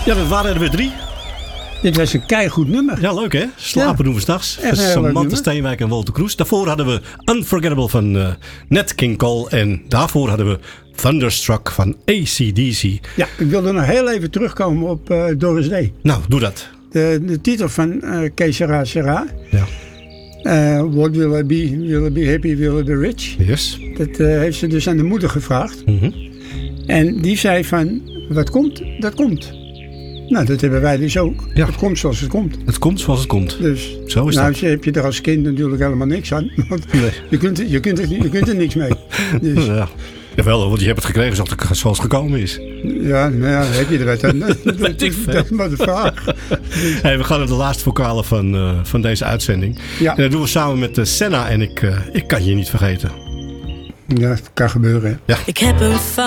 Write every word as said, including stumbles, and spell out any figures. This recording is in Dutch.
Ja, dat waren er weer drie. Dit was een keigoed nummer. Ja, leuk hè? Slapen Ja. doen we s'nachts. Echt een heel leuk Samantha nummer. Steenwijk en Walter Kroes. Daarvoor hadden we Unforgettable van uh, Nat King Cole. En daarvoor hadden we Thunderstruck van A C D C. Ja, ik wilde nog heel even terugkomen op uh, Doris Day. Nou, doe dat. De, de titel van uh, Que Sera Sera. Ja. Uh, what will I be? Will I be happy? Will I be rich? Yes. Dat uh, heeft ze dus aan de moeder gevraagd. Mm-hmm. En die zei van, wat komt, dat komt. Nou, dat hebben wij dus ook. Ja. Het komt zoals het komt. Het komt zoals het komt. Dus, Zo is nou, dat. heb je er als kind natuurlijk helemaal niks aan. Want Nee. je, kunt, je, kunt er, je kunt er niks mee. Dus, Ja. Jawel, want je hebt het gekregen zoals het, zoals het gekomen is. ja, nou ja, heb je er wat aan. Dat, Weet ik veel. dat is maar de vraag. Hey, we gaan naar de laatste vocalen van, uh, van deze uitzending. Ja. En dat doen we samen met uh, Senna en ik, uh, ik kan je niet vergeten. Ja, het kan gebeuren. Hè. Ja. Ik heb een